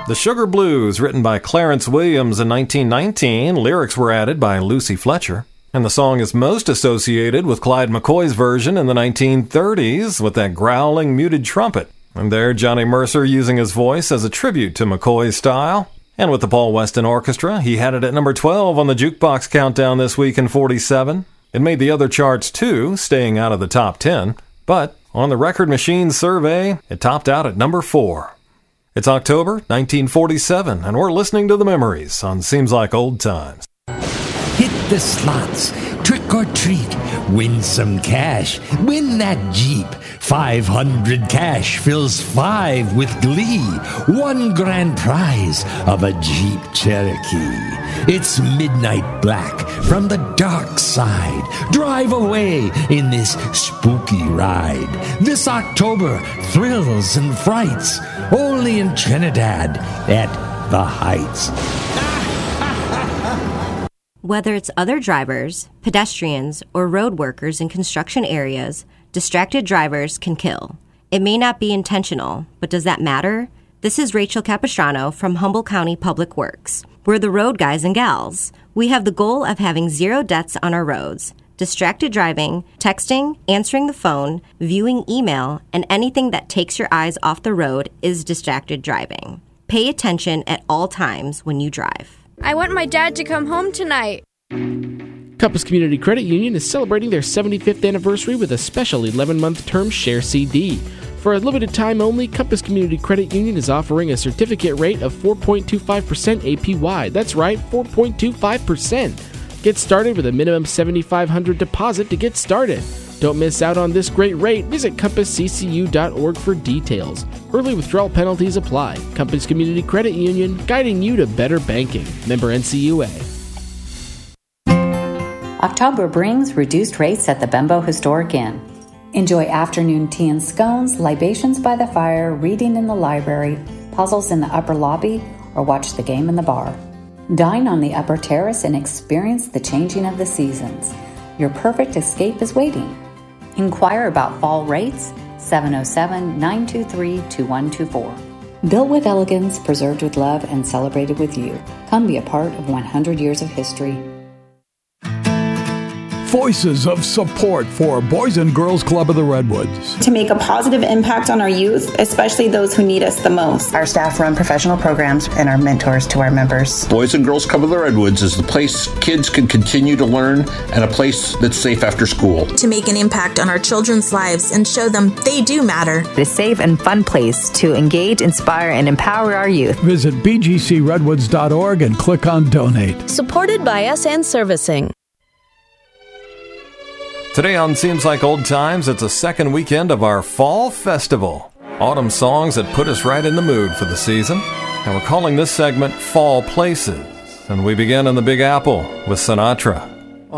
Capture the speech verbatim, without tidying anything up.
The Sugar Blues, written by Clarence Williams in nineteen nineteen, lyrics were added by Lucy Fletcher, and the song is most associated with Clyde McCoy's version in the nineteen thirties with that growling muted trumpet. And there, Johnny Mercer using his voice as a tribute to McCoy's style. And with the Paul Weston Orchestra, he had it at number twelve on the Jukebox Countdown this week in forty-seven. It made the other charts too, staying out of the top ten. But on the Record Machine survey, it topped out at number four. It's October nineteen forty-seven, and we're listening to the Memories on Seems Like Old Times. Hit the slots, trick or treat, win some cash, win that Jeep. five hundred cash fills five with glee. One grand prize of a Jeep Cherokee. It's midnight black from the dark side. Drive away in this spooky ride. This October, thrills and frights. Only in Trinidad at the Heights. Whether it's other drivers, pedestrians, or road workers in construction areas, distracted drivers can kill. It may not be intentional, but does that matter? This is Rachel Capistrano from Humboldt County Public Works. We're the road guys and gals. We have the goal of having zero deaths on our roads. Distracted driving, texting, answering the phone, viewing email, and anything that takes your eyes off the road is distracted driving. Pay attention at all times when you drive. I want my dad to come home tonight. Compass Community Credit Union is celebrating their seventy-fifth anniversary with a special eleven-month term share C D. For a limited time only, Compass Community Credit Union is offering a certificate rate of four point two five percent A P Y. That's right, four point two five percent. Get started with a minimum seven thousand five hundred dollars deposit to get started. Don't miss out on this great rate. Visit compass c c u dot org for details. Early withdrawal penalties apply. Compass Community Credit Union, guiding you to better banking. Member N C U A. October brings reduced rates at the Bembo Historic Inn. Enjoy afternoon tea and scones, libations by the fire, reading in the library, puzzles in the upper lobby, or watch the game in the bar. Dine on the upper terrace and experience the changing of the seasons. Your perfect escape is waiting. Inquire about fall rates, seven oh seven, nine two three, two one two four. Built with elegance, preserved with love, and celebrated with you. Come be a part of one hundred years of history. Voices of support for Boys and Girls Club of the Redwoods. To make a positive impact on our youth, especially those who need us the most. Our staff run professional programs and are mentors to our members. Boys and Girls Club of the Redwoods is the place kids can continue to learn and a place that's safe after school. To make an impact on our children's lives and show them they do matter. A safe and fun place to engage, inspire, and empower our youth. Visit b g c redwoods dot org and click on Donate. Supported by S N Servicing. Today on Seems Like Old Times, it's a second weekend of our Fall Festival. Autumn songs that put us right in the mood for the season. And we're calling this segment Fall Places. And we begin in the Big Apple with Sinatra.